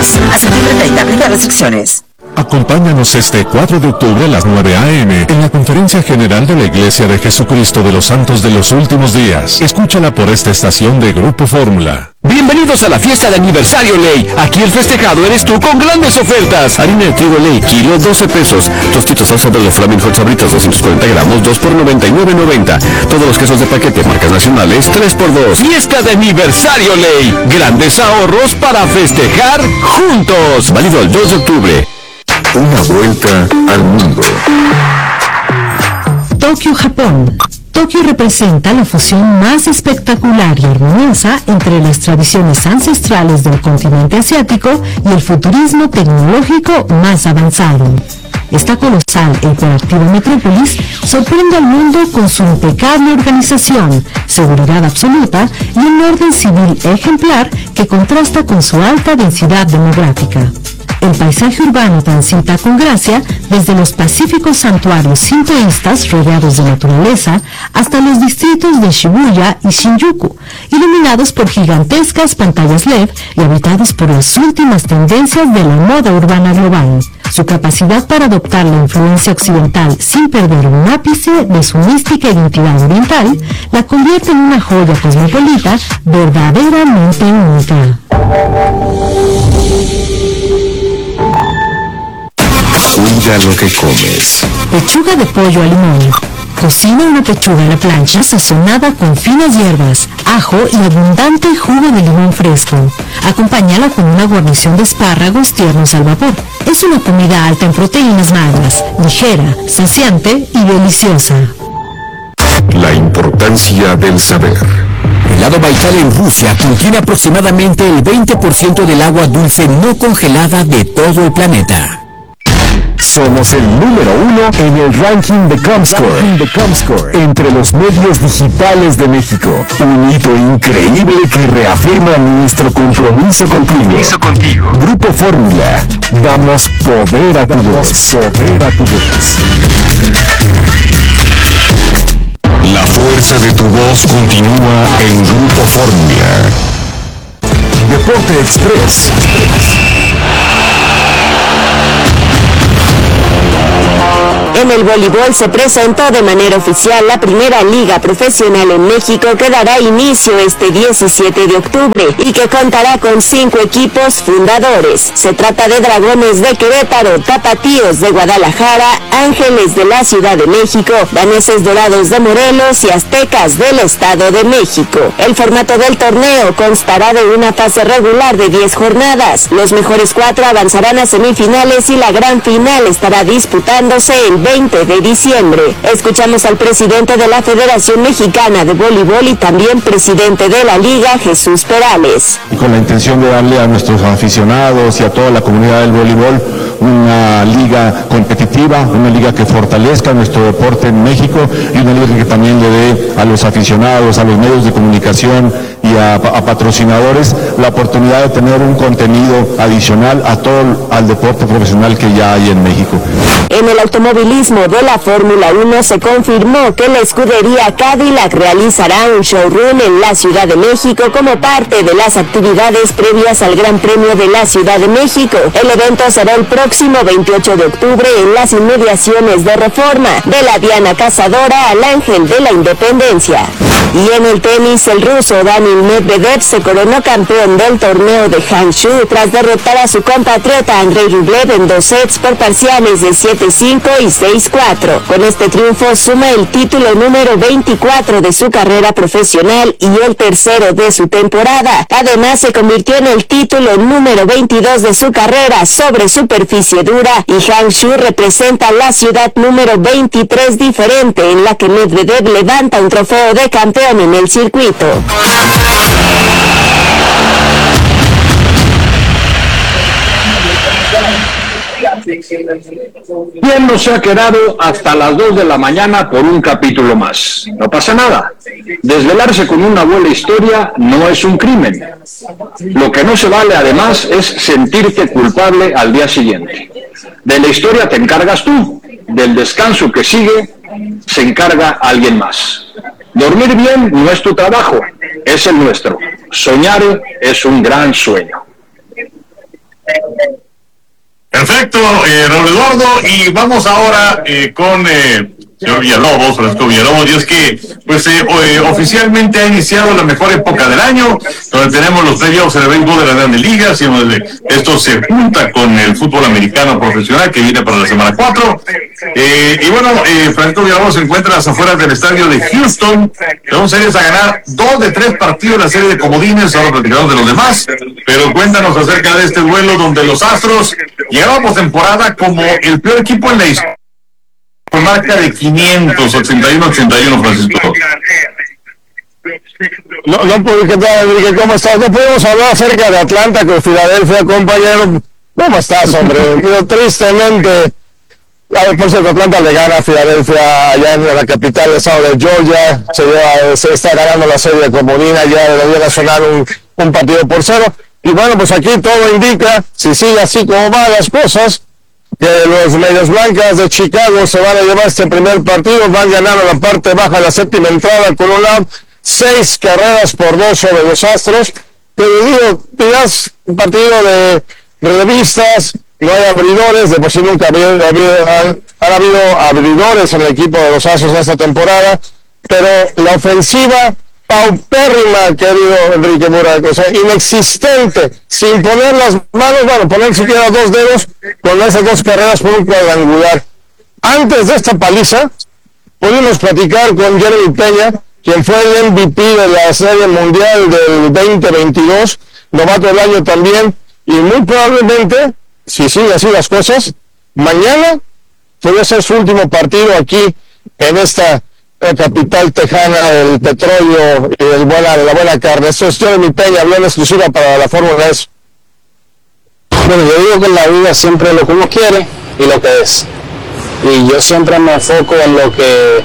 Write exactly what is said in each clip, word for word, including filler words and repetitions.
Unidos. A septiembre treinta, aplica restricciones. Acompáñanos este cuatro de octubre a las nueve a eme en la Conferencia General de la Iglesia de Jesucristo de los Santos de los Últimos Días. Escúchala por esta estación de Grupo Fórmula. Bienvenidos a la fiesta de aniversario Ley. Aquí el festejado eres tú con grandes ofertas. Harina de trigo Ley, kilo doce pesos. Tostitos salsa de Flaming Hot Sabritas doscientos cuarenta gramos, dos por noventa y nueve noventa. Todos los quesos de paquete, marcas nacionales, tres por dos. Fiesta de aniversario Ley. Grandes ahorros para festejar juntos. Válido el dos de octubre. Una vuelta al mundo. Tokio, Japón. Tokio representa la fusión más espectacular y armoniosa entre las tradiciones ancestrales del continente asiático y el futurismo tecnológico más avanzado. Esta colosal e hiperactiva metrópolis sorprende al mundo con su impecable organización, seguridad absoluta y un orden civil ejemplar que contrasta con su alta densidad demográfica. El paisaje urbano transita con gracia desde los pacíficos santuarios sintoístas rodeados de naturaleza hasta los distritos de Shibuya y Shinjuku, iluminados por gigantescas pantallas L E D y habitados por las últimas tendencias de la moda urbana global. Su capacidad para adoptar la influencia occidental sin perder un ápice de su mística identidad oriental la convierte en una joya cosmopolita verdaderamente única. Cuida lo que comes. Pechuga de pollo al limón. Cocina una pechuga en la plancha sazonada con finas hierbas, ajo y abundante jugo de limón fresco. Acompáñala con una guarnición de espárragos tiernos al vapor. Es una comida alta en proteínas magras, ligera, saciante y deliciosa. La importancia del saber. El lago Baikal en Rusia contiene aproximadamente el veinte por ciento del agua dulce no congelada de todo el planeta. Somos el número uno en el ranking de Comscore, de Comscore entre los medios digitales de México. Un hito increíble que reafirma nuestro compromiso contigo. contigo. Grupo Fórmula. Damos poder a tu voz. Poder a tu voz. La fuerza de tu voz continúa en Grupo Fórmula. Deporte Express. En el voleibol se presentó de manera oficial la primera liga profesional en México que dará inicio este diecisiete de octubre y que contará con cinco equipos fundadores. Se trata de Dragones de Querétaro, Tapatíos de Guadalajara, Ángeles de la Ciudad de México, Daneses Dorados de Morelos y Aztecas del Estado de México. El formato del torneo constará de una fase regular de diez jornadas. Los mejores cuatro avanzarán a semifinales y la gran final estará disputándose el veinte de diciembre. Escuchamos al presidente de la Federación Mexicana de Voleibol y también presidente de la Liga, Jesús Perales. Y con la intención de darle a nuestros aficionados y a toda la comunidad del voleibol una liga competitiva, una liga que fortalezca nuestro deporte en México y una liga que también le dé a los aficionados, a los medios de comunicación y a, a patrocinadores la oportunidad de tener un contenido adicional a todo al deporte profesional que ya hay en México. En el automovilismo de la Fórmula uno se confirmó que la escudería Cadillac realizará un showroom en la Ciudad de México como parte de las actividades previas al Gran Premio de la Ciudad de México. El evento será el próximo veintiocho de octubre en las inmediaciones de Reforma, de la Diana Cazadora al Ángel de la Independencia. Y en el tenis, el ruso Daniil Medvedev se coronó campeón del torneo de Hangzhou tras derrotar a su compatriota Andrei Rublev en dos sets por parciales de siete cinco y seis cuatro. Con este triunfo suma el título número veinticuatro de su carrera profesional y el tercero de su temporada. Además, se convirtió en el título número veintidós de su carrera sobre superficie dura y Hangzhou representa la ciudad número veintitrés diferente en la que Medvedev levanta un trofeo de campeón en el circuito. ¿Quién nos ha quedado hasta las dos de la mañana por un capítulo más? No pasa nada. Desvelarse con una buena historia no es un crimen. Lo que no se vale además es sentirte culpable al día siguiente. De la historia te encargas tú. Del descanso que sigue se encarga alguien más. Dormir bien no es tu trabajo, es el nuestro. Soñar es un gran sueño. Perfecto, eh, Raúl Eduardo, y vamos ahora eh, con eh, señor Villalobos, Francisco Villalobos, y es que pues eh, eh, oficialmente ha iniciado la mejor época del año, donde tenemos los playoffs en el béisbol de las grandes ligas, y donde esto se junta con el fútbol americano profesional que viene para la semana cuatro. Eh, y bueno, eh, Francisco Villalobos se encuentra a las afueras del estadio de Houston. Son series a ganar dos de tres partidos de la serie de comodines, ahora platicamos de los demás, pero cuéntanos acerca de este duelo donde los Astros llegaron a postemporada como el peor equipo en la historia, con marca de quinientos ochenta y uno ochenta y uno, Francisco. No, no, ¿qué tal, Enrique? ¿Cómo estás? No podemos hablar acerca de Atlanta con Filadelfia, compañero. ¿Cómo estás, hombre? Pero tristemente, por cierto, Atlanta le gana a Filadelfia allá en la capital del estado de Georgia. Se, lleva, se está ganando la serie de comodina, ya debería nacional un, un partido por cero. Y bueno, pues aquí todo indica, si sigue así como van las cosas, que los Medias Blancas de Chicago se van a llevar este primer partido, van ganando la parte baja de la séptima entrada con un out, seis carreras por dos sobre los Astros. Pero digo, dirás, un partido de revistas, no hay abridores, de por sí nunca ha habido, han, han habido abridores en el equipo de los Astros esta temporada, pero la ofensiva paupérrima, querido Enrique Burak, o sea, inexistente, sin poner las manos, bueno, poner siquiera dos dedos con esas dos carreras por un cuadrangular. Antes de esta paliza, pudimos platicar con Jeremy Peña, quien fue el M V P de la Serie Mundial del veinte veintidós, novato del año también, y muy probablemente, si sigue así las cosas, mañana podría ser su último partido aquí en esta la capital tejana del petróleo y del buena, de la buena carne. Esto es Jeremy Peña, habló en exclusiva para la Fórmula E. Bueno, yo digo que en la vida siempre es lo que uno quiere y lo que es. Y yo siempre me enfoco en lo que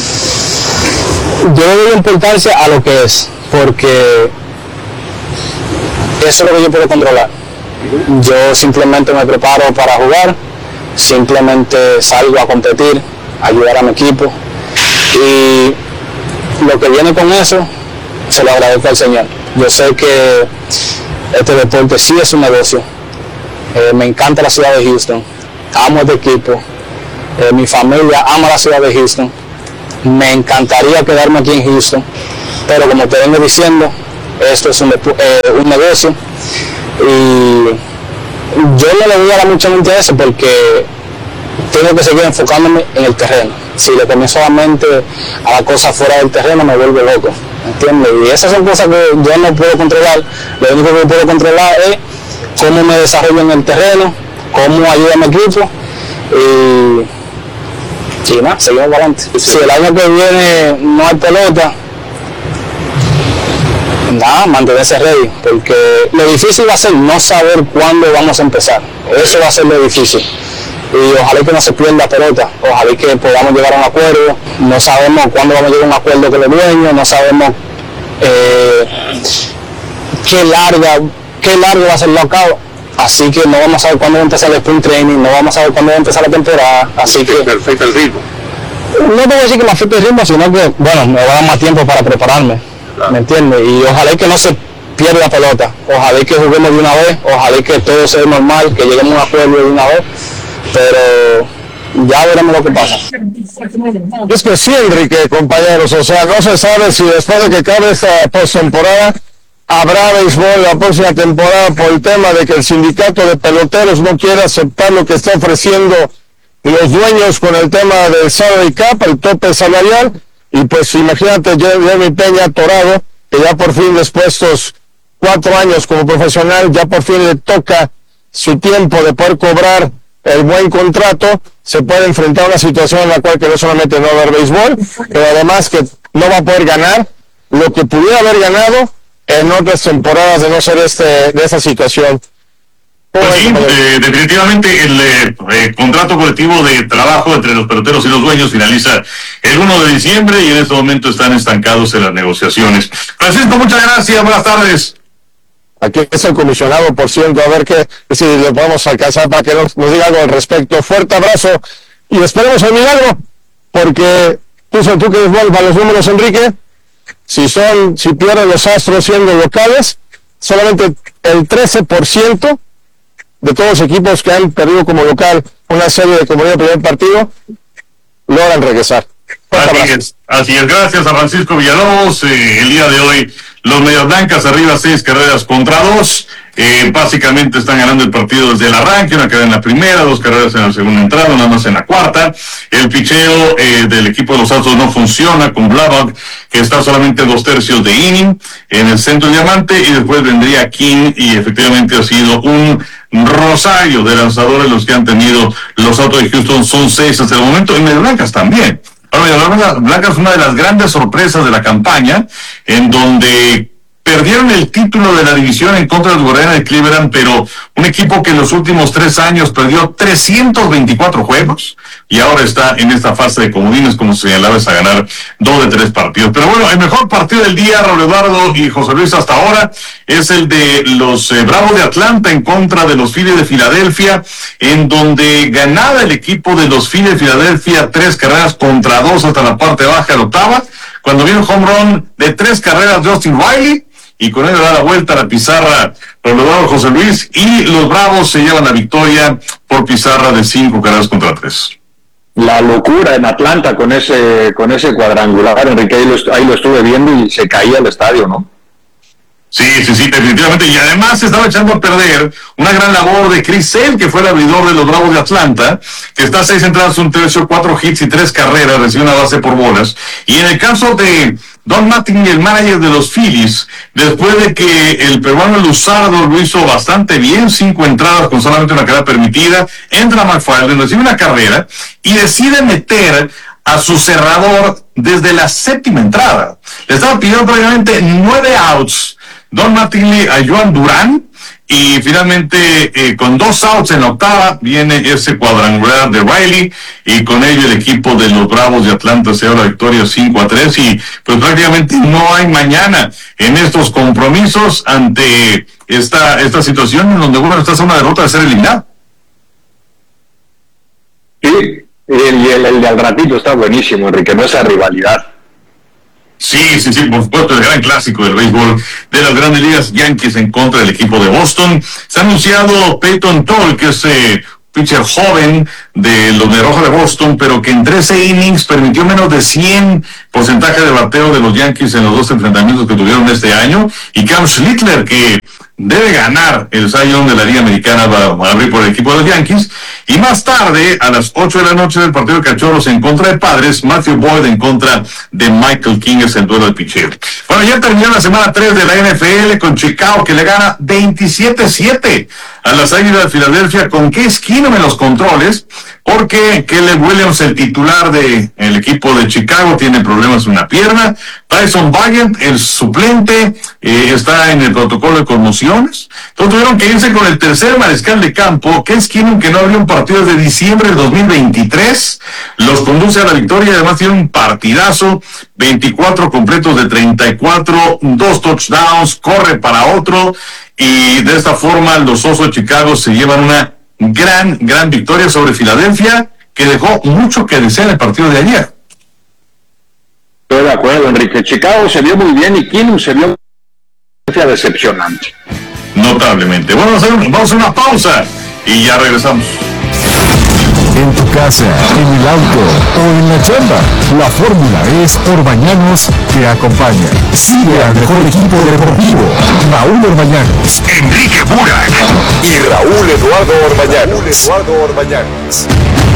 yo le doy importancia a lo que es, porque eso es lo que yo puedo controlar. Yo simplemente me preparo para jugar, simplemente salgo a competir, a ayudar a mi equipo. Y lo que viene con eso, se lo agradezco al Señor. Yo sé que este deporte sí es un negocio. Eh, me encanta la ciudad de Houston. Amo este equipo. Eh, mi familia ama la ciudad de Houston. Me encantaría quedarme aquí en Houston. Pero como te vengo diciendo, esto es un, eh, un negocio. Y yo no le voy a dar mucha mente a eso porque tengo que seguir enfocándome en el terreno. Si le comienzo solamente a la cosa fuera del terreno, me vuelvo loco, ¿entiendes? Y esas son cosas que yo no puedo controlar. Lo único que puedo controlar es cómo me desarrollo en el terreno, cómo ayudo a mi equipo y, y nada, seguimos para adelante. Si el año que viene no hay pelota, nada, mantenerse ready, porque lo difícil va a ser no saber cuándo vamos a empezar. Eso va a ser lo difícil. Y ojalá que no se pierda pelota, ojalá que podamos llegar a un acuerdo. No sabemos cuándo vamos a llegar a un acuerdo con el dueño, no sabemos eh, qué larga, qué largo va a ser el lockout, así que no vamos a saber cuándo va a empezar el sprint training, no vamos a saber cuándo va a empezar la temporada, así que me afecta el ritmo. No te voy a decir que me afecte el ritmo, sino que bueno, me va a dar más tiempo para prepararme, claro. ¿Me entiendes? Y ojalá que no se pierda la pelota, ojalá que juguemos de una vez, ojalá que todo sea normal, que lleguemos a un acuerdo de una vez. Pero ya veremos lo que pasa. Es que sí, Enrique, compañeros, o sea, no se sabe si después de que acabe esta postemporada habrá béisbol la próxima temporada por el tema de que el sindicato de peloteros no quiere aceptar lo que está ofreciendo los dueños con el tema del salary cap, el tope salarial, y pues imagínate Jeremy Peña atorado, que ya por fin después de estos cuatro años como profesional, ya por fin le toca su tiempo de poder cobrar el buen contrato, se puede enfrentar a una situación en la cual que no solamente no va a haber béisbol, pero además que no va a poder ganar lo que pudiera haber ganado en otras temporadas de no ser este de esa situación. Pues sí, eh, definitivamente el eh, eh, contrato colectivo de trabajo entre los peloteros y los dueños finaliza el primero de diciembre y en este momento están estancados en las negociaciones. Francisco, muchas gracias, buenas tardes. Aquí es el comisionado, por cierto, a ver qué, si le podemos alcanzar para que nos, nos diga algo al respecto. Fuerte abrazo y esperemos el milagro, porque tú, tú que vuelvas los números, Enrique, si son, si pierden los Astros siendo locales, solamente el trece por ciento de todos los equipos que han perdido como local una serie de como en el primer partido, logran regresar. Así es, así es, gracias a Francisco Villalobos. Eh, el día de hoy los Medias Blancas arriba seis carreras contra dos. Eh, básicamente están ganando el partido desde el arranque, una carrera en la primera, dos carreras en la segunda entrada, una más en la cuarta. El picheo eh, del equipo de los Astros no funciona con Blavac, que está solamente dos tercios de inning en el centro diamante, y después vendría King, y efectivamente ha sido un rosario de lanzadores los que han tenido los Astros de Houston. Son seis hasta el momento, y Medias Blancas también. Ahora, Medias Blancas es una de las grandes sorpresas de la campaña, en donde perdieron el título de la división en contra de los Guardianes de Cleveland, pero un equipo que en los últimos tres años perdió trescientos veinticuatro juegos y ahora está en esta fase de comodines, como señalaba, es a ganar dos de tres partidos. Pero bueno, el mejor partido del día, Raúl Eduardo y José Luis, hasta ahora es el de los eh, Bravos de Atlanta en contra de los Phillies de Filadelfia, en donde ganaba el equipo de los Phillies de Filadelfia tres carreras contra dos hasta la parte baja de la octava, cuando vino el home run de tres carreras de Austin Riley, y con él da la vuelta a la pizarra Raúl Eduardo, José Luis, y los Bravos se llevan la victoria por pizarra de cinco carreras contra tres. La locura en Atlanta con ese con ese cuadrangular, Enrique, ahí lo, ahí lo estuve viendo y se caía el estadio, ¿no? Sí, sí, sí, definitivamente. Y además se estaba echando a perder una gran labor de Chris Sale, que fue el abridor de los Bravos de Atlanta, que está a seis entradas, un tercio, cuatro hits y tres carreras, recibe una base por bolas. Y en el caso de Don Mattingly, el manager de los Phillies, después de que el peruano Luzardo lo hizo bastante bien, cinco entradas con solamente una carrera permitida, entra McFarland, recibe una carrera y decide meter a su cerrador desde la séptima entrada. Le estaba pidiendo prácticamente nueve outs Don Mattingly a Joan Durán, y finalmente eh, con dos outs en la octava viene ese cuadrangular de Riley, y con ello el equipo de los Bravos de Atlanta se da la victoria cinco a tres, y pues prácticamente no hay mañana en estos compromisos ante esta esta situación en donde, bueno, estás a una derrota de ser eliminado. Sí, y el, el, el de al ratito está buenísimo, Enrique, no esa rivalidad. Sí, sí, sí, por supuesto, el gran clásico del béisbol de las grandes ligas, Yankees en contra del equipo de Boston. Se ha anunciado Peyton Toll, que es eh, pitcher joven de los de Roja de Boston, pero que en trece innings permitió menos de cien porcentaje de bateo de los Yankees en los dos enfrentamientos que tuvieron este año. Y Cam Schlittler, que debe ganar el Cy Young de la Liga Americana para abrir por el equipo de los Yankees. Y más tarde, a las ocho de la noche del partido de Cachorros en contra de Padres, Matthew Boyd en contra de Michael King, es el duelo de picheo. Bueno, ya terminó la semana tres de la N F L con Chicago, que le gana veintisiete siete a las Águilas de Filadelfia, con Case Keenum en los controles, porque Caleb Williams, el titular del equipo de Chicago, tiene problemas en una pierna. Tyson Bagent, el suplente, eh, está en el protocolo de conmociones. Entonces tuvieron que irse con el tercer mariscal de campo, Case Keenum, que no abrió un partido desde diciembre del dos mil veintitrés. Los conduce a la victoria y además tiene un partidazo, veinticuatro completos de treinta y cuatro, dos touchdowns, corre para otro, y de esta forma los Osos de Chicago se llevan una gran, gran victoria sobre Filadelfia, que dejó mucho que desear en el partido de ayer. Estoy de acuerdo, Enrique. Chicago se vio muy bien y Keenum se vio decepcionante. Notablemente. Bueno, vamos a, hacer, vamos a hacer una pausa y ya regresamos. En tu casa, en el auto o en la chamba, la fórmula es Orbañanos te acompaña. Sigue al mejor equipo deportivo, Raúl Orbañanos, Enrique Burak y Raúl Eduardo Orbañanos. Raúl Eduardo Orbañanos.